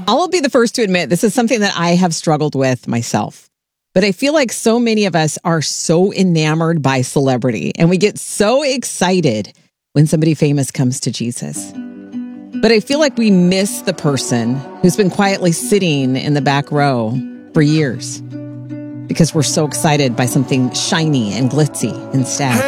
I'll be the first to admit this is something that I have struggled with myself. But I feel like so many of us are so enamored by celebrity, and we get so excited when somebody famous comes to Jesus. But I feel like we miss the person who's been quietly sitting in the back row for years because we're so excited by something shiny and glitzy instead.